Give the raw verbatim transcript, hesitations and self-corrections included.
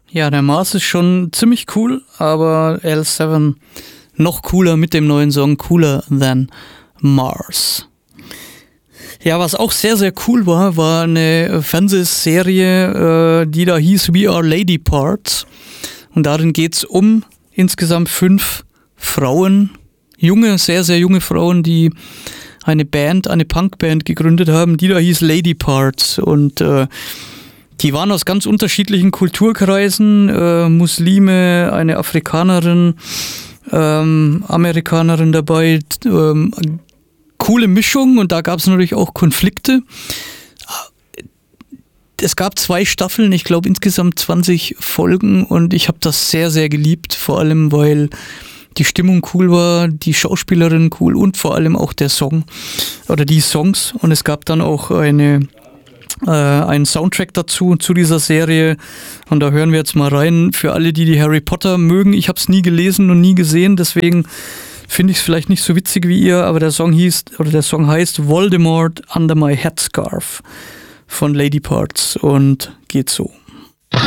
Ja, der Mars ist schon ziemlich cool, aber L sieben noch cooler mit dem neuen Song Cooler Than Mars. Ja, was auch sehr, sehr cool war, war eine Fernsehserie, äh, die da hieß We Are Lady Parts. Und darin geht's um insgesamt fünf Frauen, junge, sehr, sehr junge Frauen, die eine Band, eine Punkband gegründet haben, die da hieß Lady Parts. Und äh, die waren aus ganz unterschiedlichen Kulturkreisen, äh, Muslime, eine Afrikanerin, ähm, Amerikanerin dabei, ähm, coole Mischung, und da gab es natürlich auch Konflikte. Es gab zwei Staffeln, ich glaube insgesamt zwanzig Folgen, und ich habe das sehr, sehr geliebt, vor allem weil die Stimmung cool war, die Schauspielerin cool und vor allem auch der Song oder die Songs, und es gab dann auch eine äh, einen Soundtrack dazu, zu dieser Serie, und da hören wir jetzt mal rein für alle, die die Harry Potter mögen. Ich habe es nie gelesen und nie gesehen, deswegen finde ich es vielleicht nicht so witzig wie ihr, aber der Song hieß, oder der Song heißt Voldemort Under My Headscarf von Lady Parts und geht so.